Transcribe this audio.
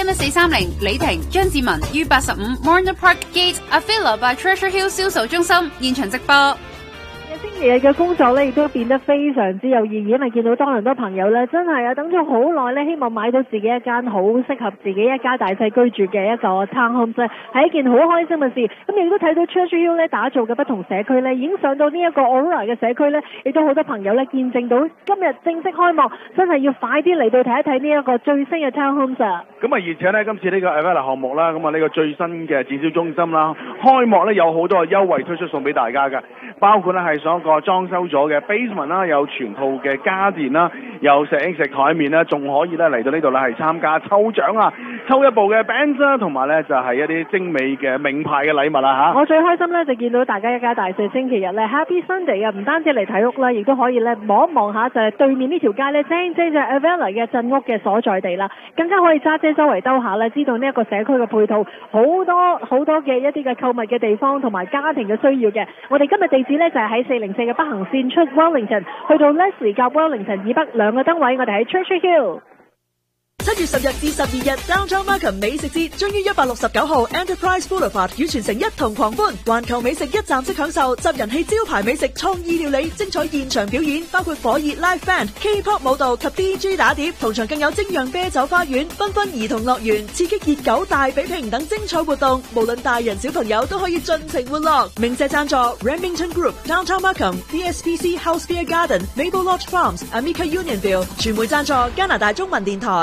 31430李婷、張志文於85 Morner Park Gate Avila by Treasure Hill 銷售中心現場直播。 星期日嘅工作咧，亦都變得非常之有意義，因為見到多倫多朋友咧，真係啊等咗好耐咧，希望買到自己一間好適合自己一家大細居住嘅一個 townhome， 係一件好開心嘅事。咁亦都睇到 Treasure Hill 咧打造嘅不同社區咧，已經上到呢一個 Aurora 嘅社區咧，亦都好多朋友咧見證到今日正式開幕，真係要快啲嚟到睇一睇呢一個最新嘅 townhome 啊！ 咁啊，而且呢，今次呢個 Avila 項目啦，咁啊呢個最新嘅展銷中心啦，開幕呢有好多嘅優惠推出送俾大家嘅，包括呢係上一個裝修咗嘅 basement 啦，有全套嘅家電啦，有石英石台面啦，仲可以呢嚟到呢度呢係參加抽獎啊，抽一部嘅 Benz 啦，同埋呢就係一啲精美嘅名牌嘅禮物啦嚇。 我最開心呢就見到大家一家大細星期日呢 Happy Sunday 啊，唔單止嚟睇屋啦，亦都可以呢望一望下就係對面呢條街呢，正正就係 Avila 嘅鎮屋嘅所在地啦，更加可以揸車周圍兜下咧，知道呢一個社區嘅配套好多嘅一啲嘅購物嘅地方同埋家庭嘅需要嘅。我哋今日地址呢就係喺404嘅北行線出 Wellington， 去到 Leslie 夾 Wellington 以北兩個燈位，我哋喺 Treasure Hill。 7月10日至12日 Downtown Markham 美食節將於169號 Enterprise Boulevard 與全城一同狂歡，環球美食一站式享受，集人氣招牌美食、創意料理、精彩現場表演，包括火熱 Live Band、K-pop 舞蹈及 DJ 打碟，同場更有精釀啤酒花園、繽紛兒童樂園、刺激熱狗大比拼等精彩活動，無論大人小朋友都可以盡情玩樂。鳴謝贊助 Remington Group、Downtown Markham、DSPC House Beer Garden、Maple Lodge Farms、Amica Unionville， 傳媒贊助加拿大中文電台。